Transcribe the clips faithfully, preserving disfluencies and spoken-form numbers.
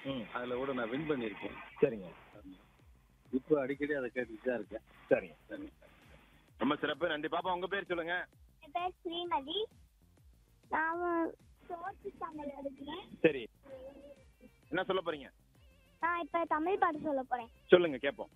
ம். அதில் கூட நான் வின் பண்ணியிருக்கேன். சரிங்க. இப்போ அடிக்கடி அதை கேட்டுட்டு தான் இருக்கேன். சரிங்க. சரிங்க. ரொம்ப சிறப்பு. நன்றி. பாப்பா உங்க பேர் சொல்லுங்க. என் பேர் ஸ்ரீமதி. நான் ஃபோர்த்து ஸ்டாண்டர்ட் படிக்கிறேன். சரி. என்ன சொல்ல போறீங்க? நான் இப்போ தமிழ் பாட்டு சொல்ல போகிறேன். சொல்லுங்க கேட்போம்.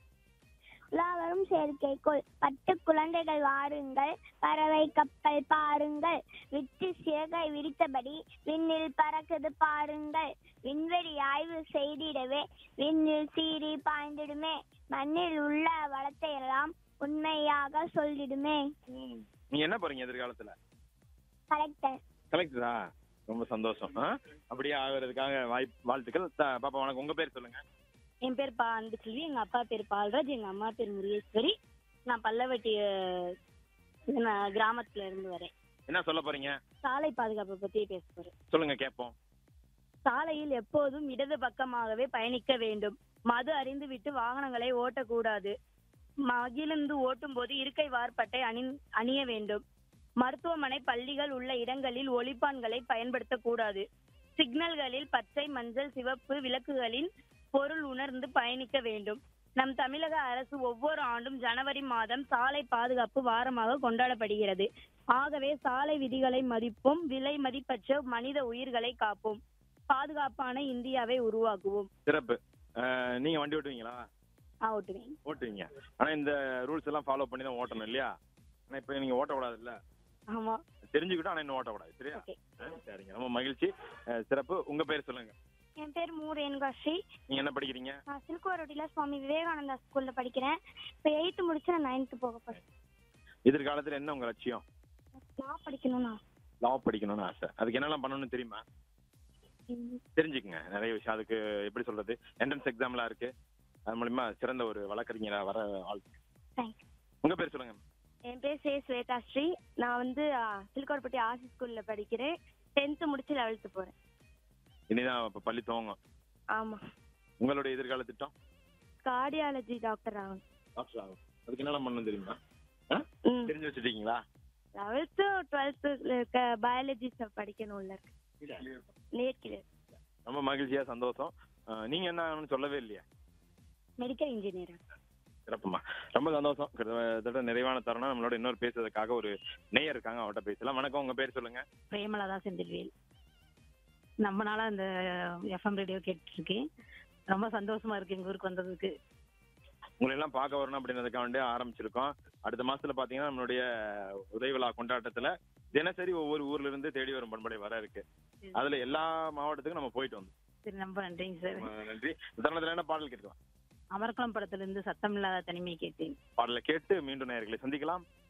உலாவரும் செயற்கைக்கோள் பட்டு குழந்தைகள் வாருங்கள், பறவை கப்பல் பாருங்கள், விட்டு சிறகை விரித்தபடி விண்ணில் பறக்குது பாருங்கள், விண்வெளி ஆய்வு செய்திடவே விண்ணில் சீறி பாய்ந்திடுமே, மண்ணில் உள்ள வளத்தை எல்லாம் உண்மையாக சொல்லிடுமே. ம். நீங்க என்ன போறீங்க எதிர்காலத்துல? கரெக்டர். கலெக்டரா? ரொம்ப சந்தோஷம். ஆ? அப்படியே ஆகிறதுக்காக வாய்ப்பு வாழ்த்துக்கள். த- பாப்பா வணக்கம். உங்க பேர் சொல்லுங்க. என் பேர் பா அன்புச்செல்வி. எங்க அப்பா பேர் பால்ராஜ், எங்க அம்மா பேர் முருகேஸ்வரி. நான் பல்லவட்டி அஹ், நான் கிராமத்துல இருந்து வரேன். என்ன சொல்ல போறீங்க? சாலை பாதுகாப்பை பத்தி பேச போறேன். சொல்லுங்க கேட்போம். சாலையில் எப்போதும் இடது பக்கமாகவே பயணிக்க வேண்டும். மது அறிந்து விட்டு வாகனங்களை ஓட்டக்கூடாது. மகிழ்ந்து ஓட்டும் போது இருக்கை வார்பட்டை அணி அணிய வேண்டும். மருத்துவமனை, பள்ளிகள் உள்ள இடங்களில் ஒலிப்பான்களை பயன்படுத்தக்கூடாது. சிக்னல்களில் பச்சை, மஞ்சள், சிவப்பு விளக்குகளின் பொருள் உணர்ந்து பயணிக்க வேண்டும். நம் தமிழக அரசு ஒவ்வொரு ஆண்டும் ஜனவரி மாதம் சாலை பாதுகாப்பு வாரமாக கொண்டாடப்படுகிறது. ஆகவே சாலை விதிகளை மதிப்போம், விலை மதிப்பற்ற மனித உயிர்களை காப்போம், பாதுகாப்பான இந்தியாவை உருவாக்குவோம். சிறப்பு. அஹ், நீங்க வண்டி ஓட்டுவீங்களா? ஆ, ஓட்டுவேன். ஓட்டுவீங்க. ஆனா இந்த ரூல்ஸ் எல்லாம் ஃபாலோ பண்ணி தான் ஓட்டணும் இல்லையா? ஆனா இப்ப நீங்க ஓட்டக்கூடாது இல்ல? ஆமா. தெரிஞ்சுக்கிட்டோம். ஆனா இன்னும் ஓட்டக்கூடாது. சரியா? ஓகே. ஆ, சரிங்க. ரொம்ப மகிழ்ச்சி. அஹ், சிறப்பு. உங்க பேர் சொல்லுங்க. என் பேர் மூ ரேணுகாஸ்ரீ. நீங்க என்ன படிக்கிறீங்க? நான் சில்குவாரோட்டியில் சுவாமி விவேகானந்தா ஸ்கூலில் படிக்கிறேன். இப்போ எயித்து முடிச்சு நான் நைன்த்து போக போகிறேன். எதிர்காலத்துல என்ன உங்க லட்சியம்? நான் படிக்கணும்னா லா படிக்கணும்னு ஆசை. அதுக்கு என்னெல்லாம் பண்ணணும்னு தெரியுமா? தெரிஞ்சுக்குங்க. நிறைய விஷயம். அதுக்கு எப்படி சொல்றது, என்ட்ரன்ஸ் எக்ஸாம்லாம் இருக்கு. அது மூலியமா சிறந்த ஒரு வழக்கறிஞரா வர வாழ்க்கை. தேங்க்ஸ். உங்க பேர் சொல்லுங்க. என் பேர் சே ஸ்வேதாஸ்ரீ. நான் வந்து சில்கோர்பட்டி ஆர்சி ஸ்கூல்ல படிக்கிறேன். டென்த்து முடிச்சு லெவல்த்து போறேன். இனிதான் இப்ப பள்ளி துவங்கும். ஆமா. உங்களுடைய எதிர்கால திட்டம்? கார்டியாலஜி டாக்டர் ஆகும். டாக்டர் ஆகும். அதுக்கு என்னெல்லாம் பண்ணணும் தெரியுமா? ஆ? ம். தெரிஞ்சு வச்சுட்டீங்களா? லெவல்த்து டுவெல்த்து இருக்க பயாலஜி படிக்கணும்ல இருக்கு. NAT clear. ரொம்ப மகிழ்ச்சியா, சந்தோஷம். அஹ், நீங்க என்ன ஆகணும்னு சொல்லவே இல்லையா? Medical engineer. சிறப்புமா. ரொம்ப சந்தோஷம். கிட்டத்தட்ட நிறைவான தருணம். நம்மளோட இன்னொரு பேசுறதுக்காக ஒரு நேயர் இருக்காங்க, அவட்ட பேசலாம். வணக்கம். உங்க பேர் சொல்லுங்க. பிரேமலா தான் செந்தில்வேல். நம்ம நாளா இந்த எஃப்எம் ரேடியோ கேட்டுட்டு இருக்கேன். ரொம்ப சந்தோஷமா இருக்கு எங்க ஊருக்கு வந்ததுக்கு. உங்களை எல்லாம் பார்க்க வரணும் அப்படின்றதுக்காக வேண்டிய ஆரம்பிச்சிருக்கோம். அடுத்த மாசத்துல பாத்தீங்கன்னா நம்மளுடைய உதய விழா கொண்டாட்டத்துல தினசரி ஒவ்வொரு ஊர்ல இருந்து தேடி வரும் பண்படை வர இருக்கு. அதுல எல்லா மாவட்டத்துக்கும் நம்ம போயிட்டு வந்தோம். சரி, ரொம்ப நன்றிங்க சார். ரொம்ப நன்றி. இந்த தருணத்துல என்ன பாடல் கேட்கலாம்? அமர்கலம் படத்துல இருந்து சத்தமில்லாத தனிமை கேட்டேன். பாடலை கேட்டு மீண்டும் நேயர்களை சந்திக்கலாம்.